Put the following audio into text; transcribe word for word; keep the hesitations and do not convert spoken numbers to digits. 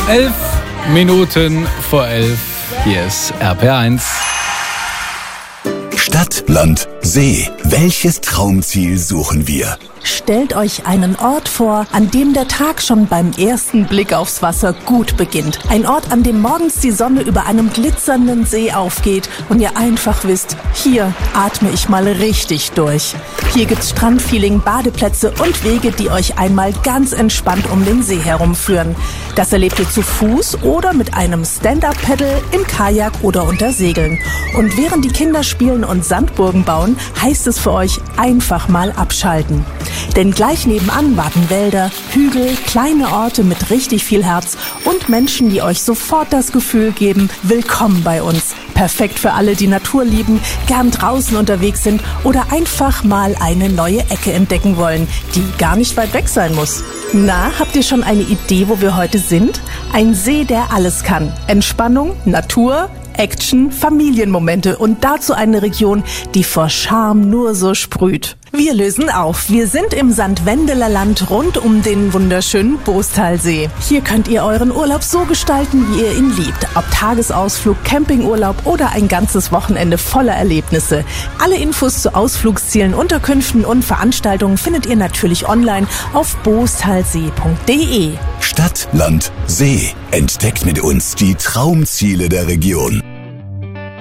Elf Minuten vor elf. Hier ist R P R eins. Stadt, Land, See. Welches Traumziel suchen wir? Stellt euch einen Ort vor, an dem der Tag schon beim ersten Blick aufs Wasser gut beginnt. Ein Ort, an dem morgens die Sonne über einem glitzernden See aufgeht und ihr einfach wisst, hier atme ich mal richtig durch. Hier gibt's Strandfeeling, Badeplätze und Wege, die euch einmal ganz entspannt um den See herumführen. Das erlebt ihr zu Fuß oder mit einem Stand-Up-Paddle, im Kajak oder unter Segeln. Und während die Kinder spielen und Sandburgen bauen, heißt es für euch einfach mal abschalten. Denn gleich nebenan warten Wälder, Hügel, kleine Orte mit richtig viel Herz und Menschen, die euch sofort das Gefühl geben, willkommen bei uns. Perfekt für alle, die Natur lieben, gern draußen unterwegs sind oder einfach mal eine neue Ecke entdecken wollen, die gar nicht weit weg sein muss. Na, habt ihr schon eine Idee, wo wir heute sind? Ein See, der alles kann. Entspannung, Natur, Action, Familienmomente und dazu eine Region, die vor Charme nur so sprüht. Wir lösen auf. Wir sind im Sandwendeler Land rund um den wunderschönen Boostalsee. Hier könnt ihr euren Urlaub so gestalten, wie ihr ihn liebt. Ob Tagesausflug, Campingurlaub oder ein ganzes Wochenende voller Erlebnisse. Alle Infos zu Ausflugszielen, Unterkünften und Veranstaltungen findet ihr natürlich online auf boostalsee punkt de. Stadt, Land, See. Entdeckt mit uns die Traumziele der Region.